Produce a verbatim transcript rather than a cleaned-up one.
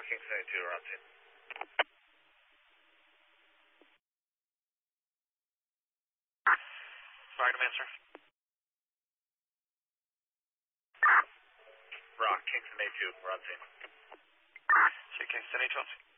Rock, Kingston A two, we're on scene. Fire command, sir. Rock, Kingston A two, we're on scene. See Kingston A two on scene.